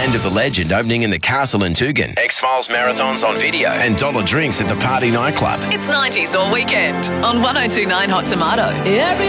Land of the Legend opening in the Castle in Tugun. X-Files marathons on video and dollar drinks at the Party nightclub. It's 90s all weekend on 102.9 Hot Tomato. Every